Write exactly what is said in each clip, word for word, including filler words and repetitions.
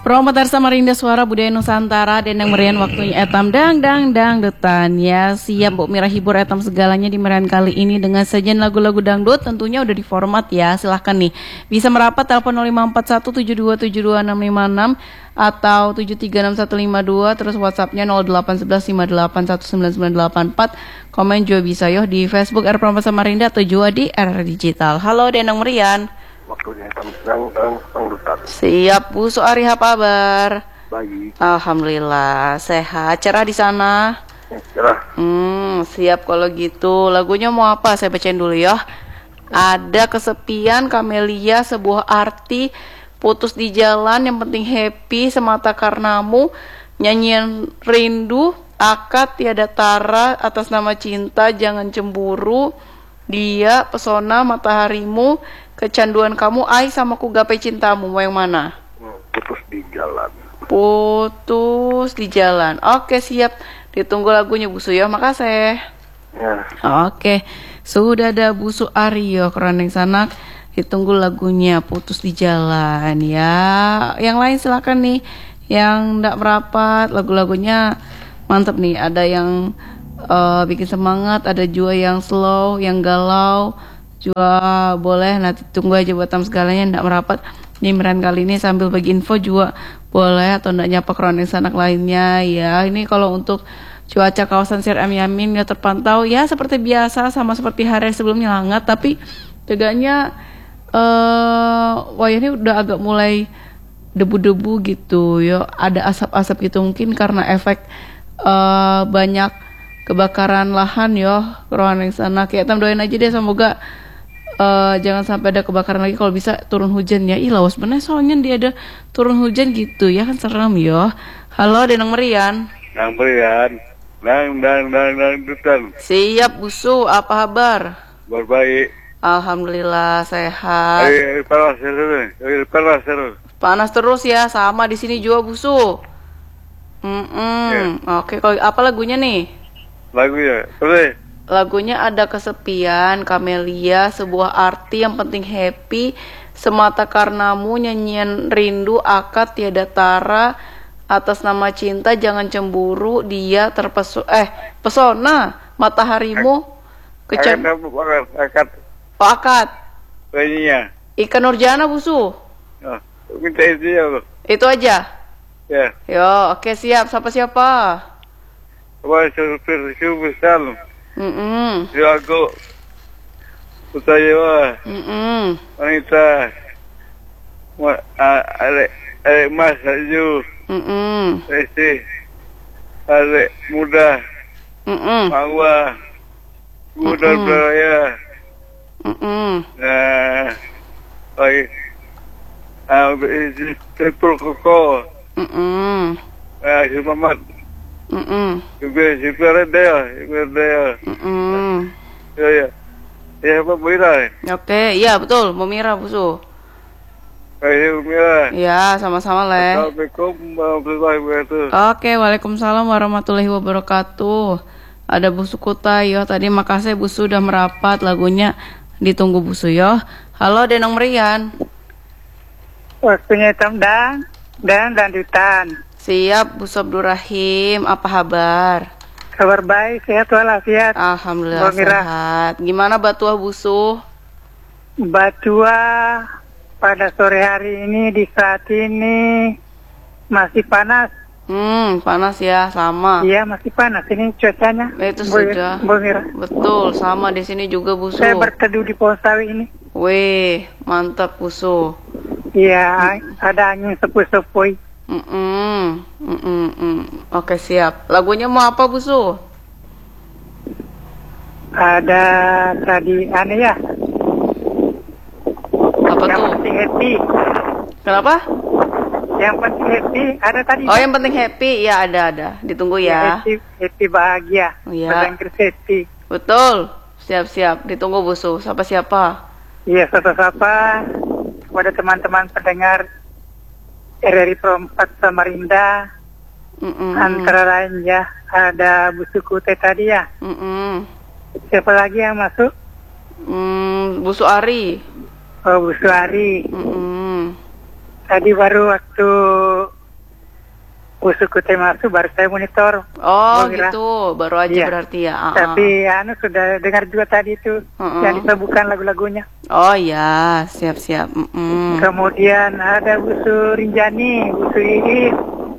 Promotor Samarinda Suara Budaya Nusantara dan yang merian waktunya etam dang dang dang dutan ya. Siap Bu Mira hibur etam segalanya di merian kali ini dengan sajian lagu-lagu dangdut, tentunya udah di format ya. Silahkan nih bisa merapat telepon nol lima empat satu tujuh dua tujuh dua enam lima enam atau tujuh tiga enam satu lima dua, terus WhatsAppnya nol delapan satu satu lima delapan satu sembilan sembilan delapan empat. Komen juga bisa yo di Facebook R Promotor Samarinda atau juga di R Digital. Halo Denang Merian. Waktunya tentang dangdutan. Siap Bu Suari, apa kabar? Baik. Alhamdulillah sehat, cerah di sana. Ya, cerah. Hmm, siap kalau gitu. Lagunya mau apa? Saya bacain dulu ya. Ada kesepian, Kamelia, sebuah arti, putus di jalan, yang penting happy, semata karenamu, nyanyian rindu, akad tiada tara, atas nama cinta, jangan cemburu, dia, pesona, mataharimu, kecanduan kamu, ai sama ku gapai cintamu. Mau yang mana? Hmm, putus di jalan. Putus di jalan. Oke, siap. Ditunggu lagunya Bu Su ya. Makasih. Ya. Oke. Sudah ada Bu Su Aryo Keraneng Sanak. Ditunggu lagunya Putus di Jalan ya. Yang lain silakan nih. Yang ndak merapat, lagu-lagunya mantap nih. Ada yang uh, bikin semangat, ada juga yang slow, yang galau. Juga boleh, nanti tunggu aja buat tam segalanya ndak merapat. Nyimran kali ini sambil bagi info juga boleh, atau ndak nyapa Keraneng Sanak lainnya ya. Ini kalau untuk cuaca kawasan Sir M Yamin ya terpantau ya seperti biasa, sama seperti hari sebelumnya hangat, tapi tegaknya uh, wah ini udah agak mulai debu-debu gitu ya, ada asap-asap gitu, mungkin karena efek uh, banyak kebakaran lahan ya Keraneng Sanak. Kayak tam doain aja deh, semoga Uh, jangan sampai ada kebakaran lagi, kalau bisa turun hujan ya. Ih lawas bener soalnya dia ada turun hujan gitu ya, kan serem ya. Halo Denang Merian. Dang Merian. Dang dang dang dang dutan. Siap Bu Su, apa kabar? Berbaik. Alhamdulillah sehat. Air panas terus. Air panas terus. Panas terus ya, sama di sini juga Bu Su. Mm Yeah. Oke, kalau apa lagunya nih? Lagunya, boleh. Lagunya ada kesepian, Kamelia, sebuah arti, yang penting happy, semata karenamu, nyanyian rindu, akad tiada tara, atas nama cinta, jangan cemburu, dia terpesu eh pesona, mataharimu, kecan Akad, akad, oh, akad. lainnya. Ikan Nurjana Bu Su. Oh, minta itu ya, Itu aja. ya. Yo, oke siap. Siapa siapa? Wah, supir besar. Mm-mm. Si aku, Utayawa, Mm-mm. wanita, ma, adek, adek mas aju, Mm-mm. esi, adek muda, Mm-mm. mawa, muda Mm-mm. beraya, Mm-mm. nah, lagi, ah, isi tepul koko, Mm-mm. ah, si Mamat, Mm-mm. juga si Peredea, si Peredea, Mm-mm. ya ya, ya apa Mira, Oke, iya betul, Mira Bu Su. kayak Mira. Ya, sama-sama leh. Assalamualaikum warahmatullahi wabarakatuh. Oke, Waalaikumsalam warahmatullahi wabarakatuh. Ada Bu Su Kuta yo. Tadi makasih Bu Su udah merapat, lagunya ditunggu Bu Su yo. Halo Denang Merian. Waktunya tendang dan lanjutan. Siap Bu Su Abdurrahim, apa kabar? Kabar baik, sehat walafiat. Alhamdulillah Bu Mira. sehat. Gimana Batuah Bu Su? Batua pada sore hari ini di saat ini masih panas. Hmm, panas ya, sama. Iya, masih panas ini cuacanya. Itu Bu, sudah. Bu Mira. Betul, sama di sini juga Bu Su. Saya berteduh di pohon sawi ini. Weh, mantap Bu Su. Iya, ada angin sepoi-sepoi. Mm-mm. Mm-mm. Oke siap. Lagunya mau apa Bu Su? Ada tadi aneh ya. Apa Yang tuh? penting happy. Kenapa? Yang penting happy. Ada tadi. Oh yang penting happy. Ya ada ada. Ditunggu ya. Happy, happy bahagia. Iya. Bahasa Inggris happy. Betul. Siap-siap. Ditunggu Bu Su. Siapa-siapa? Iya, sapa-sapa kepada teman-teman pendengar R R I Perempat Samarinda. Mm-mm. Antara lain ya, ada Bu Sukute tadi ya. Mm-mm. Siapa lagi yang masuk? Mm, Bu Suari. Oh, Bu Suari. Mm-mm. Tadi baru waktu busuku teh masuk baru saya monitor. Oh Mbak Mira. gitu, baru aja Iya. berarti ya. ah, ah. Tapi anu sudah dengar juga tadi itu Mm-mm. yang disebutkan lagu-lagunya. Oh ya, siap-siap. Mm-mm. Kemudian ada Busu Rinjani, Busu Iis,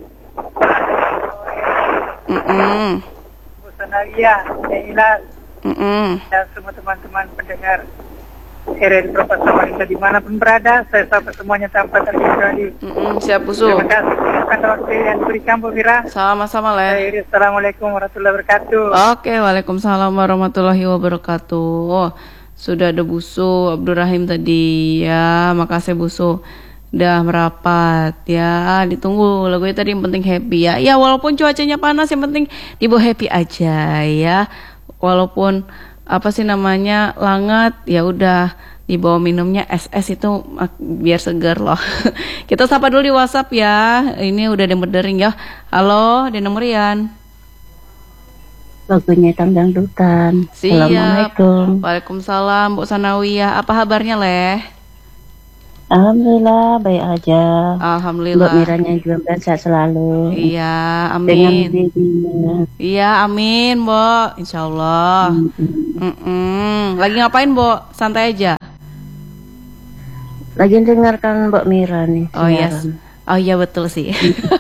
Mm-mm. Busu Nalia, Neila, Mm-mm. dan semua teman-teman pendengar R R I Provinsi Samarinda dimanapun berada, saya sapa semuanya tanpa terkecuali. Mm-mm. Siap busu. Terima kasih atas waktu yang diberikan Bu Mira. Sama-sama Saya leh. Iris, Assalamualaikum warahmatullahi wabarakatuh. Oke, waalaikumsalam warahmatullahi wabarakatuh. Oh, sudah ada busu Abdurrahim tadi ya. Makasih busu. Udah merapat ya. Ditunggu lagunya tadi, yang penting happy ya. Ya walaupun cuacanya panas, yang penting dibawa happy aja ya. Walaupun apa sih namanya langat, ya udah dibawa minumnya es-es itu mak- biar segar loh. Kita sapa dulu di WhatsApp ya. Ini udah denger dering ya. Halo, Dena Merian. Lagunya Tandang Dutan. Siap. Assalamualaikum. Waalaikumsalam, Bu Sanawiyah. Apa kabarnya, Leh? Alhamdulillah baik aja. Mbak Alhamdulillah. Miranya juga sehat selalu. Iya, Dengan amin. babynya. Iya, amin, Bo. Insya Allah. Mm-mm. Mm-mm. Lagi ngapain, Bo? Santai aja. Lagi dengarkan Mbak Mira nih. Oh yes. siaran. Oh iya betul sih.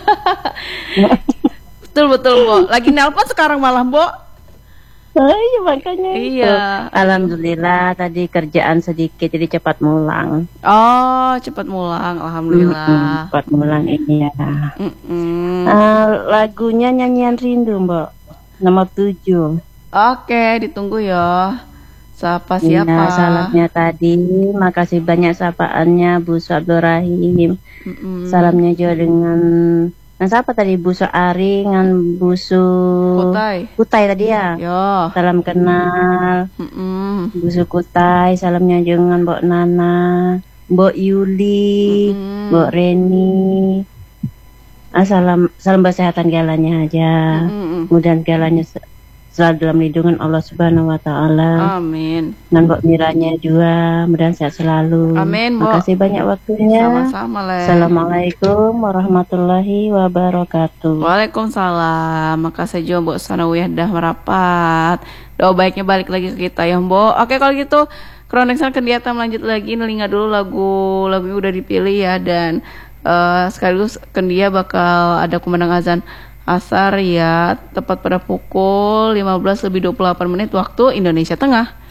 Betul betul, Bo. Lagi nelpon sekarang malah, Bo. Oh, iya makanya. Iya. itu. Alhamdulillah tadi kerjaan sedikit jadi cepat mulang. Oh, cepat mulang. Mm-mm, Alhamdulillah. cepat mulang ini ya. Mm-mm. Ah, lagunya Nyanyian Rindu Mbak. Nomor tujuh. Oke, ditunggu ya. Siapa Iya, siapa? salamnya tadi. Makasih banyak sapaannya Bu Abdurrahim. Mm-mm. Salamnya juga dengan nah siapa tadi Busu Ari dengan Busu Kutai. Kutai tadi ya. Yo. Salam kenal Mm-mm. Busu Kutai. Salamnya juga dengan Mbok Nana, Mbok Yuli, Mm-mm. Mbok Reni. Ah, salam salam kesehatan galanya aja. Mm-mm. Mudah galanya se- selalu dalam lindungan Allah Subhanahu wa taala. Amin. Dan Mbok Miranya juga mudah sehat selalu. Amin, Mbok. Makasih banyak waktunya. Sama-sama, Leh. Assalamualaikum warahmatullahi wabarakatuh. Waalaikumsalam. Makasih juga Mbok Sanawiyah dah merapat. Doa baiknya balik lagi ke kita ya, Mbok. Oke kalau gitu Kronik Sang Kendiata lanjut lagi. Nelinga dulu lagu lagu udah dipilih ya, dan eh, sekaligus Kendia bakal ada kumandang azan asar ya, tepat pada pukul lima belas lebih dua puluh delapan menit waktu Indonesia Tengah.